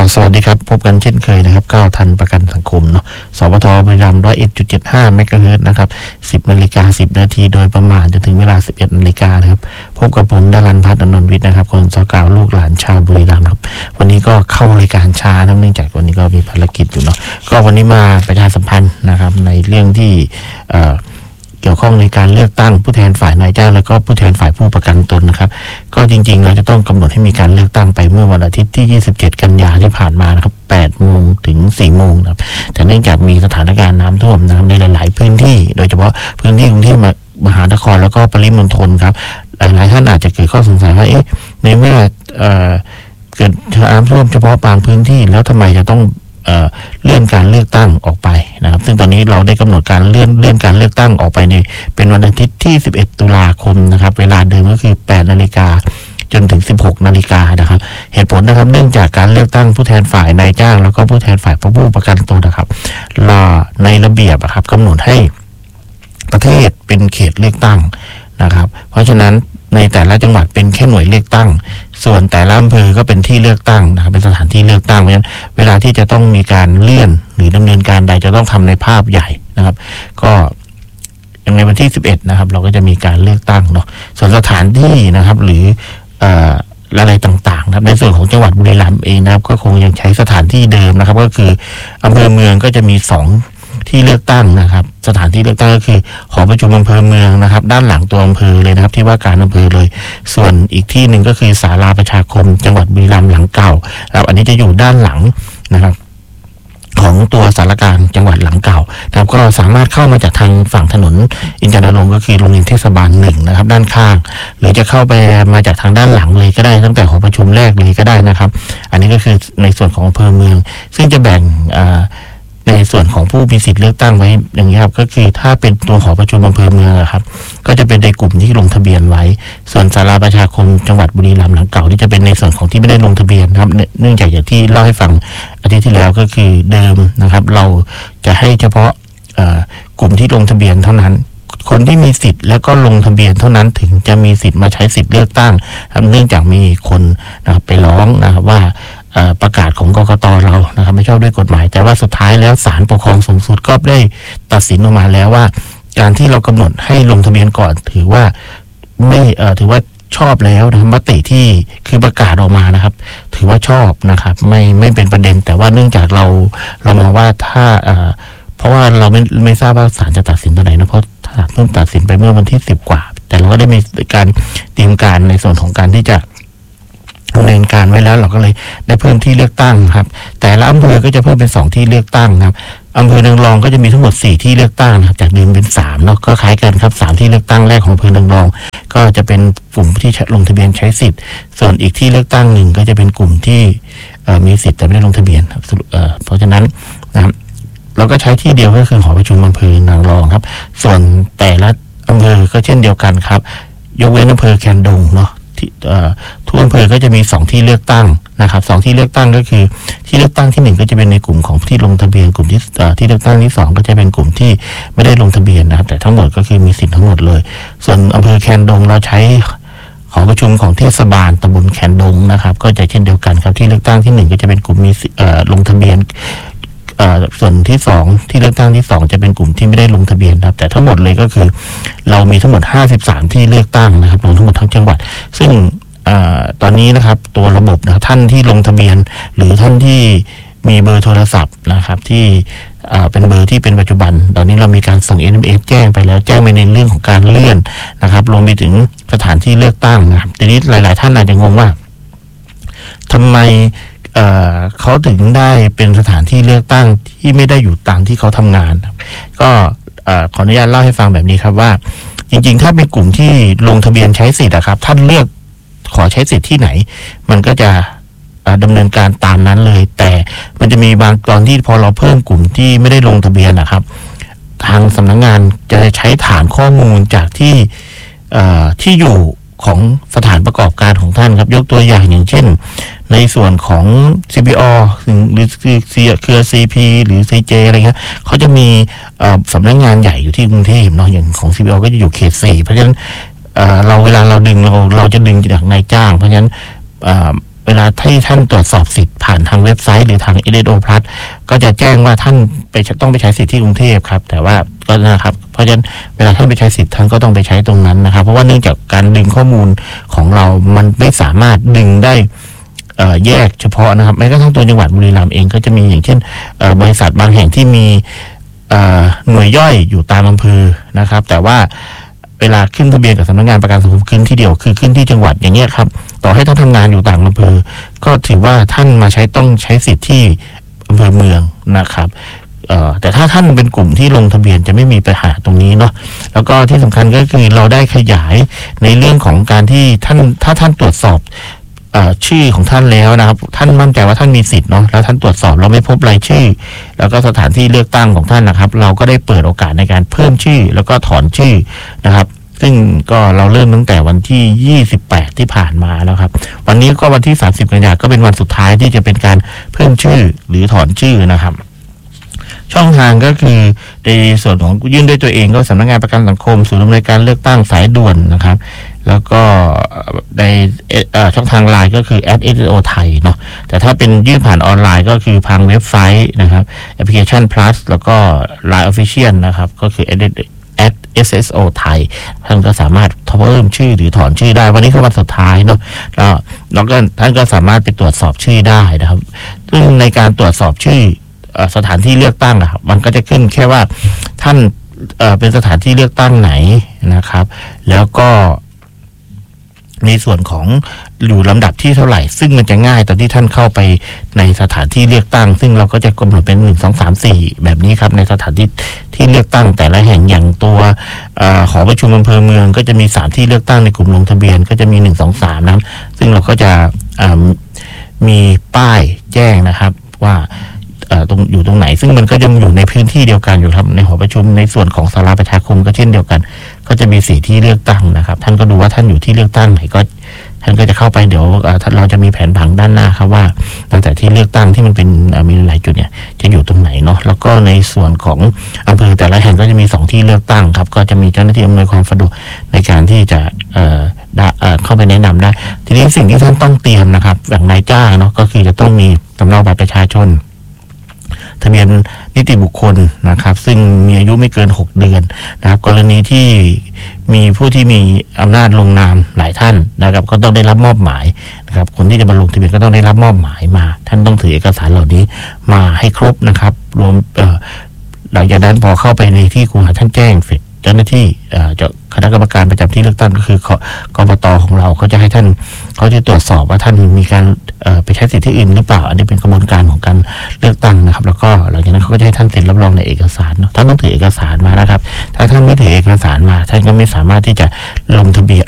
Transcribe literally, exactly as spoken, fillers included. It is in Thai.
สวัสดีครับพบกันเช่นเคยนะครับก้าวทันประกันสังคมเนาะสปทบุรีรัมย์ หนึ่งร้อยเอ็ดจุดเจ็ดห้า เมกะเฮิรตซ์นะครับ สิบนาฬิกาสิบนาทีโดยประมาณจนถึงเวลา สิบเอ็ดนาฬิกานะครับพบกับผมดารันพัฒน์ อานนท์วิทย์นะครับคนสกาวลูกหลานชาวบุรีรัมย์ครับวันนี้ก็เข้ารายการช้าเนื่องจากวันนี้ก็มีภารกิจอยู่เนาะก็วันนี้มาประชาสัมพันธ์นะครับในเรื่องที่เอ่อเกี่ยวข้องในการเลือกตั้งผู้แทนฝ่ายนายจ้างแล้วก็ผู้แทนฝ่ายผู้ประกันตนนะครับก็จริงๆเราจะต้องกำหนดให้มีการเลือกตั้งไปเมื่อวันอาทิตย์ที่ยี่สิบเจ็ดกันยายนที่ผ่านมานะครับแปดโมงถึงสี่โมงนะครับแต่เนื่องจากมีสถานการณ์น้ำท่วมนะครับในหลายๆพื้นที่โดยเฉพาะพื้นที่กรุงเทพมหานครแล้วก็ปริมณฑลครับหลายๆท่านอาจจะเกิดข้อสงสัยว่าเอ๊ะในเมื่อเอ่อเกิดน้ำท่วมเฉพาะบางพื้นที่แล้วทำไมจะต้องเอ่อเลื่อนการเลือกตั้งออกไปนะครับซึ่งตอนนี้เราได้กำหนดการเลื่อนเลื่อนการเลือกตั้งออกไปในเป็นวันอาทิตย์ที่สิบเอ็ดตุลาคมนะครับเวลาเดิมก็คือแปดนาฬิกาจนถึงสิบหกนาฬิกานะครับเหตุผลนะครับเนื่องจากการเลือกตั้งผู้แทนฝ่ายนายจ้างแล้วก็ผู้แทนฝ่ายผู้ประกันตนนะครับล่าในระเบียบครับกำหนดให้ประเทศเป็นเขตเลือกตั้งนะครับเพราะฉะนั้นในแต่ละจังหวัดเป็นแค่หน่วยเลือกตั้งส่วนแต่ละอำเภอก็เป็นที่เลือกตั้งนะครับเป็นสถานที่เลือกตั้งเพราะฉะนั้นเวลาที่จะต้องมีการเลื่อนหรือดำเนินการใดจะต้องทำในภาพใหญ่นะครับก็อย่างในวันที่สิบเอ็ดนะครับเราก็จะมีการเลือกตั้งเนาะส่วนสถานที่นะครับหรือเอ่ออะไรต่างๆนะครับในส่วนของจังหวัดบุรีรัมย์เองนะครับก็คงยังใช้สถานที่เดิมนะครับก็คืออำเภอเมืองก็จะมีสองที่เลือกตั้งนะครับสถานที่เลือกตั้งก็คือหอประชุมอำเภอเมืองนะครับด้านหลังตัวอำเภอเลยนะครับที่ว่าการอำเภอเลยส่วนอีกที่หนึ่งก็คือศาลาประชาคมจังหวัดบุรีรัมย์หลังเก่าครับอันนี้จะอยู่ด้านหลังนะครับของตัวสารกลางจังหวัดหลังเก่านะครับก็สามารถเข้ามาจากทางฝั่งถนนอินทรนรงค์ก็คือโรงเรียนเทศบาลหนึ่งนะครับด้านข้างหรือจะเข้าไปมาจากทางด้านหลังเลยก็ได้ตั้งแต่หอประชุมแรกเลยก็ได้นะครับอันนี้ก็คือในส่วนของอำเภอเมืองซึ่งจะแบ่งอ่าในส่วนของผู้มีสิทธิ์เลือกตั้งไว้อย่างนี้ครับก็คือถ้าเป็นตัวหอประชุมอำเภอเมืองครับก็จะเป็นในกลุ่มที่ลงทะเบียนไว้ส่วนศาลาประชาคมจังหวัดบุรีรัมย์หลังเก่าที่จะเป็นในส่วนของที่ไม่ได้ลงทะเบียนครับเนื่องจากอย่างที่เล่าให้ฟังอาทิตย์ที่แล้วก็คือเดิมนะครับเราจะให้เฉพาะกลุ่มที่ลงทะเบียนเท่านั้นคนที่มีสิทธิ์แล้วก็ลงทะเบียนเท่านั้นถึงจะมีสิทธิ์มาใช้สิทธิ์เลือกตั้งเนื่องจากมีคนนะครับไปร้องนะครับว่าประกาศของกกต.เรานะครับไม่ชอบด้วยกฎหมายแต่ว่าสุดท้ายแล้วศาลปกครองสูงสุดก็ได้ตัดสินออกมาแล้วว่าการที่เรากำหนดให้ลงทะเบียนก่อนถือว่าไม่เอ่อถือว่าชอบแล้วนะครับมติที่คือประกาศออกมานะครับถือว่าชอบนะครับไม่ไม่เป็นประเด็นแต่ว่าเนื่องจากเราเรามองว่าถ้าเอ่อเพราะว่าเราไม่ไม่ทราบว่าศาลจะตัดสินตอนไหนนะเพราะศาลเพิ่งตัดสินไปเมื่อวันที่สิบกว่าแต่เราก็ได้มีการเตรียมการในส่วนของการที่จะดำเนินการไว้แล้วเราก็เลยได้เพิ่มที่เลือกตั้งครับแต่ละอำเภอก็จะเพิ่มเป็นสองที่เลือกตั้งครับอำเภอนางรองก็จะมีทั้งหมดสี่ที่เลือกตั้งนะครับจากเดิมเป็นสามเนาะก็คล้ายกันครับสามที่เลือกตั้งแรกของอำเภอนางรองก็จะเป็นกลุ่มที่ลงทะเบียนใช้สิทธิ์ส่วนอีกที่เลือกตั้งหนึ่งก็จะเป็นกลุ่มที่มีสิทธิ์แต่ไม่ได้ลงทะเบียนเพราะฉะนั้นนะครับเราก็ใช้ที่เดียวก็คือหอประชุมอำเภอนางรองครับส่วนแต่ละอำเภอก็เช่นเดียวกันครับยกเว้นอำเภอแคนดงเนาะทุกอำเภอก็จะมีสองที่เลือกตั้งนะครับสองที่เลือกตั้งก็คือที่เลือกตั้งที่หนึ่งก็จะเป็นในกลุ่มของที่ลงทะเบียนกลุ่มที่ที่เลือกตั้งที่สองก็จะเป็นกลุ่มที่ไม่ได้ลงทะเบียนนะครับแต่ทั้งหมดก็คือมีสิทธิ์ทั้งหมดเลยส่วนอำเภอแคนดงเราใช้หอประชุมของเทศบาลตำบลแคนดงนะครับก็จะเช่นเดียวกันครับที่เลือกตั้งที่หนึ่งก็จะเป็นกลุ่มมีลงทะเบียนส่วนที่สองที่เลือกตั้งที่สองจะเป็นกลุ่มที่ไม่ได้ลงทะเบียนครับแต่ทั้งหมดเลยก็คือเรามีทั้งหมดห้าสิบสามที่เลือกตั้งนะครับรวมทั้งหมดทั้งจังหวัดซึ่งตอนนี้นะครับตัวระบบนะท่านที่ลงทะเบียนหรือท่านที่มีเบอร์โทรศัพท์นะครับที่เป็นเบอร์ที่เป็นปัจจุบันตอนนี้เรามีการส่ง เอ เอ็ม เอส แจ้งไปแล้วแจ้งไปในเรื่องของการเลื่อนนะครับรวมไปถึงสถานที่เลือกตั้งนะครับทีนี้หลายๆท่านอาจจะงงว่าทำไมเอ่อเขาถึงได้เป็นสถานที่เลือกตั้งที่ไม่ได้อยู่ตามที่เขาทำงานก็ขออนุญาตเล่าให้ฟังแบบนี้ครับว่าจริงๆถ้าเป็นกลุ่มที่ลงทะเบียนใช้สิทธิ์นะครับท่านเลือกขอใช้สิทธิ์ที่ไหนมันก็จะดำเนินการตามนั้นเลยแต่มันจะมีบางตอนที่พอเราเพิ่มกลุ่มที่ไม่ได้ลงทะเบียนนะครับทางสำนักงานจะใช้ฐานข้อมูลจากที่ที่อยู่ของสถานประกอบการของท่านครับยกตัวอย่างอย่างเช่นในส่วนของ ซี พี โอ หรือเครือ ซี พี หรือ ซี เจ อะไรเงี้ยเขาจะมีสำนักงานใหญ่อยู่ที่กรุงเทพเนาะอย่างของ ซี พี โอ ก็จะอยู่เขตสี่เพราะฉะนั้นเราเวลาเราดึงเราเราจะดึงจากนายจ้างเพราะฉะนั้นเวลาที่ท่านตรวจสอบสิทธิ์ผ่านทางเว็บไซต์หรือทาง เอส เอส โอ Plus ก็จะแจ้งว่าท่านไปต้องไปใช้สิทธิ์ที่กรุงเทพครับแต่ว่าก็นะครับเพราะฉะนั้นเวลาท่านไปใช้สิทธิ์ท่านก็ต้องไปใช้ตรงนั้นนะครับเพราะว่าเนื่องจากการดึงข้อมูลของเรามันไม่สามารถดึงได้แยกเฉพาะนะครับแม้กระทั่งตัวจังหวัดบุรีรัมย์เองก็จะมีอย่างเช่นบริษัทบางแห่งที่มีหน่วยย่อยอยู่ตามอำเภอนะครับแต่ว่าเวลาขึ้นทะเบียนกับสำนักงานประกันสังคมขึ้นที่เดียวคือขึ้นที่จังหวัดอย่างเงี้ยครับต่อให้ท่านทำงานอยู่ต่างอำเภอก็ถือว่าท่านมาใช้ต้องใช้สิทธิ์ที่อำเภอเมืองนะครับเอ่อแต่ถ้าท่านเป็นกลุ่มที่ลงทะเบียนจะไม่มีปัญหาตรงนี้เนาะแล้วก็ที่สำคัญก็คือเราได้ขยายในเรื่องของการที่ท่านถ้าท่านตรวจสอบชื่อของท่านแล้วนะครับท่านมั่นใจว่าท่านมีสิทธิ์เนาะแล้วท่านตรวจสอบเราไม่พบรายชื่อแล้วก็สถานที่เลือกตั้งของท่านนะครับเราก็ได้เปิดโอกาสในการเพิ่มชื่อแล้วก็ถอนชื่อนะครับซึ่งก็เราเริ่มตั้งแต่วันที่ยี่สิบแปดที่ผ่านมาแล้วครับวันนี้ก็วันที่สามสิบกันยายนก็เป็นวันสุดท้ายที่จะเป็นการเพิ่มชื่อหรือถอนชื่อนะครับช่องทางก็คือในส่วนของยื่นด้วยตัวเองก็สำนักงานประกันสังคมศูนย์อำนวยการเลือกตั้งสายด่วนนะครับแล้วก็ในช่องทางไลน์ก็คือ แอท เอส เอส โอ ไทยเนาะแต่ถ้าเป็นยื่นผ่านออนไลน์ก็คือทางเว็บไซต์นะครับแอปพลิเคชัน plus แล้วก็ ไลน์ Official นะครับก็คือ แอท เอส เอส โอ ไทยท่านก็สามารถเพิ่มชื่อหรือถอนชื่อได้วันนี้คือวันสุดท้ายเนาะแล้วแล้วก็ท่านก็สามารถไปตรวจสอบชื่อได้นะครับซึ่งในการตรวจสอบชื่อสถานที่เลือกตั้งอะครับมันก็จะขึ้นแค่ว่าท่านเอ่อเป็นสถานที่เลือกตั้งไหนนะครับแล้วก็ในส่วนของอยู่ลำดับที่เท่าไหร่ซึ่งมันจะง่ายตอนที่ท่านเข้าไปในสถานที่เลือกตั้งซึ่งเราก็จะกำหนดเป็นหนึ่ง สอง สาม สี่แบบนี้ครับในสถานที่ที่เลือกตั้งแต่ละแห่งอย่างตัวเอ่อหอประชุมอำเภอเมืองก็จะมีสามที่เลือกตั้งในกลุ่มลงทะเบียนก็จะมีหนึ่ง สอง สามนะซึ่งเราก็จะอ่ามีป้ายแจ้งนะครับว่าตรงอยู่ตรงไหนซึ่งมันก็จะอยู่ในพื้นที่เดียวกันอยู่ครับในหอประชุมในส่วนของศาลาประชาคมก็เช่นเดียวกันก็จะมีสี่ที่เลือกตั้งนะครับท่านก็ดูว่าท่านอยู่ที่เลือกตั้งไหนก็ท่านก็จะเข้าไปเดี๋ยวเราจะมีแผนผังด้านหน้าครับว่าตั้งแต่ที่เลือกตั้งที่มันเป็นมีหลายจุดเนี่ยจะอยู่ตรงไหนเนาะแล้วก็ในส่วนของอำเภอแต่ละแห่งก็จะมีสองที่เลือกตั้งครับก็จะมีเจ้าหน้าที่อำนวยความสะดวกในการที่จะเอ่อเข้าไปแนะนำได้ทีนี้สิ่งที่ท่านต้องเตรียมนะครับอย่างนายจ้างเนาะก็คือจะต้องมีสำเนาบัตรประชาชนทะเบียนนิติบุคคลนะครับซึ่งมีอายุไม่เกินหกเดือนนะครับกรณีที่มีผู้ที่มีอำนาจลงนามหลายท่านนะครับก็ต้องได้รับมอบหมายนะครับคนที่จะมาลงทะเบียนก็ต้องได้รับมอบหมายมาท่านต้องถือเอกสารเหล่านี้มาให้ครบนะครับรวมหลังจากนั้นพอเข้าไปในที่ครูหาท่านแจ้งเสร็จเจ้าหน้าที่จะคณะกรรมการประจำที่เลือกตั้งก็คือกกต.ของเราเขาจะให้ท่านเขาจะตรวจสอบว่าท่านมีการไปใช้สิทธิที่อื่นหรือเปล่าอันนี้เป็นกระบวนการของการเลือกตั้งนะครับแล้วก็หลังจากนั้นเขาก็จะให้ท่านเซ็นรับรองในเอกสารท่านต้องถือเอกสารมานะครับถ้าท่านไม่ถือเอกสารมาท่านก็ไม่สามารถที่จะลงทะเบียน